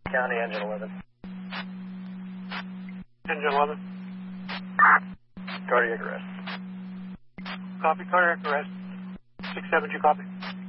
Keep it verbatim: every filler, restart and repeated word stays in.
County, engine eleven. Engine eleven. Cardiac arrest. Copy, cardiac arrest. six seven two, copy.